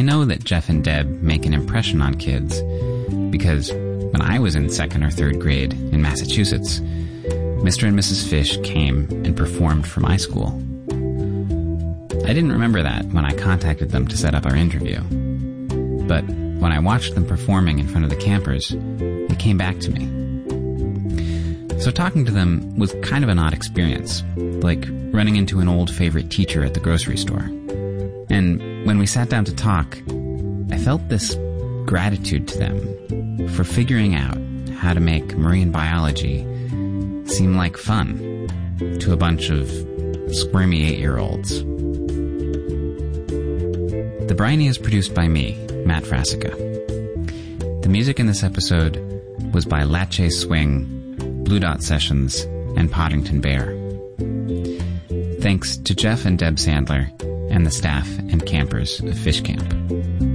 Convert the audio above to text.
know that Jeff and Deb make an impression on kids because when I was in 2nd or 3rd grade in Massachusetts, Mr. and Mrs. Fish came and performed for my school. I didn't remember that when I contacted them to set up our interview. But when I watched them performing in front of the campers, it came back to me. So talking to them was kind of an odd experience, like running into an old favorite teacher at the grocery store. And when we sat down to talk, I felt this gratitude to them for figuring out how to make marine biology seem like fun to a bunch of squirmy 8-year-olds. The Briny is produced by me, Matt Frasica. The music in this episode was by Lache Swing, Blue Dot Sessions, and Poddington Bear. Thanks to Jeff and Deb Sandler and the staff and campers of Fish Camp.